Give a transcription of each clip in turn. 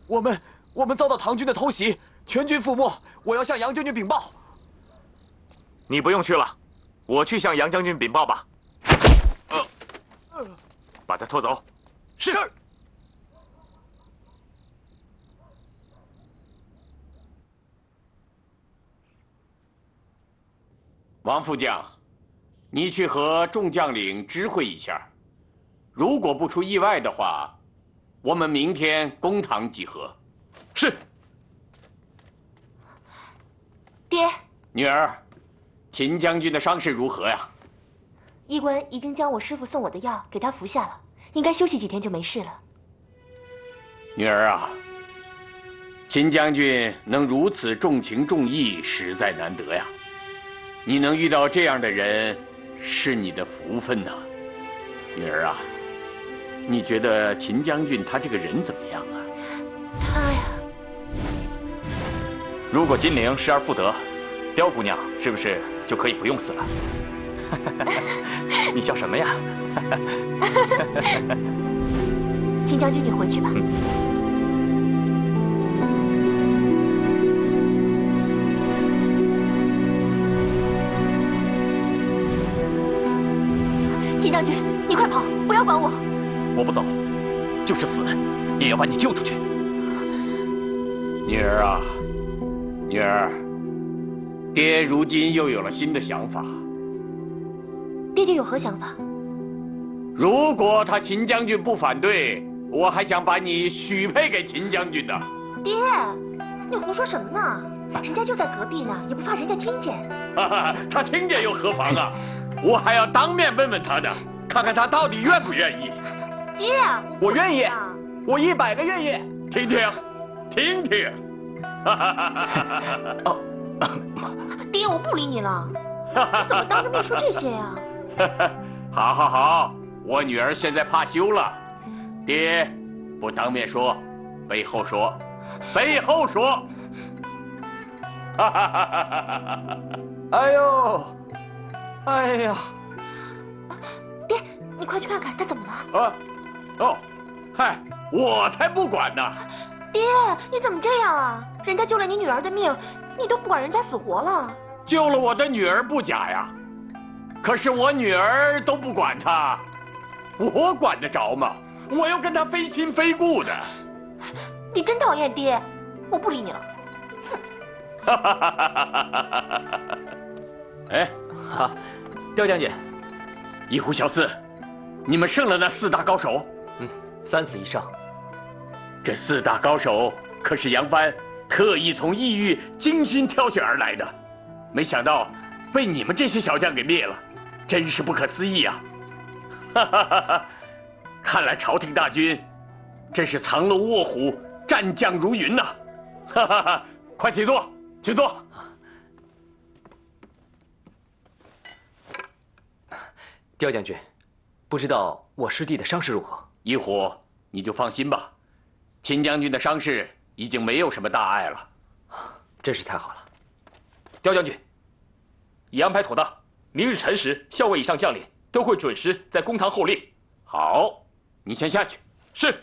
我们遭到唐军的偷袭，全军覆没，我要向杨将军禀报。你不用去了，我去向杨将军禀报吧。把他拖走。是。 王副将，你去和众将领知会一下，如果不出意外的话，我们明天公堂集合。 是。 爹， 女儿，秦将军的伤势如何呀？ 医官已经将我师傅送我的药给他服下了，应该休息几天就没事了。 女儿啊，秦将军能如此重情重义，实在难得呀。你能遇到这样的人，是你的福分呐。女儿啊，你觉得秦将军他这个人怎么样啊？ 他呀， 如果金陵失而复得，刁姑娘是不是就可以不用死了？你笑什么呀？ 秦将军，你回去吧。秦将军，你快跑，不要管我！ 我不走，就是死，也要把你救出去。 女儿啊，女儿，爹如今又有了新的想法。 爹爹有何想法？ 如果他秦将军不反对，我还想把你许配给秦将军的。 爹，你胡说什么呢？人家就在隔壁呢，也不怕人家听见。 哈哈，他听见又何妨啊？我还要当面问问他呢，看看他到底愿不愿意。 爹， 我愿意，我100个愿意。 听听，听听。 哦， 爹，我不理你了。你怎么当着面说这些呀？ 好，好，好，我女儿现在怕羞了。爹，不当面说，背后说，背后说。 哎呦，哎呀！ 爹，你快去看看他怎么了。 啊，哦，嗨，我才不管呢。 爹，你怎么这样啊？人家救了你女儿的命，你都不管人家死活了。 救了我的女儿不假呀，可是我女儿都不管她，我管得着吗？我要跟她非亲非故的。 你真讨厌爹，我不理你了。 哎， 好，刁将军， 一虎小四，你们胜了那4大高手 ？3死1伤。 这4大高手可是杨帆特意从异域精心挑选而来的，没想到被你们这些小将给灭了，真是不可思议啊！哈哈哈哈！看来朝廷大军真是藏龙卧虎，战将如云呐！哈哈哈！快请坐，请坐。 刁将军，不知道我师弟的伤势如何？ 一虎，你就放心吧，秦将军的伤势已经没有什么大碍了。 真是太好了。刁将军，已安排妥当，明日辰时，校尉以上将领都会准时在公堂候令。 好，你先下去。 是。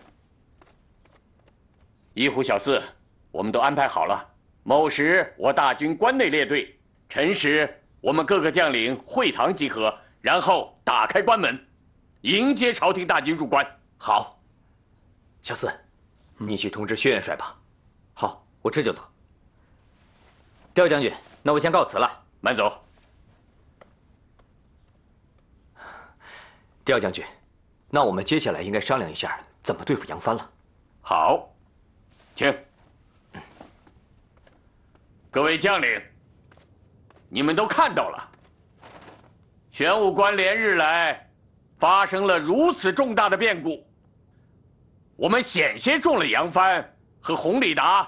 一虎小四，我们都安排好了。卯时我大军关内列队，辰时我们各个将领会堂集合，然后打开关门，迎接朝廷大军入关。 好，小四，你去通知薛元帅吧。好，我这就走。刁将军，那我先告辞了。 慢走。 刁将军，那我们接下来应该商量一下怎么对付杨帆了。 好，请。各位将领，你们都看到了，玄武关连日来发生了如此重大的变故，我们险些中了杨帆和洪礼达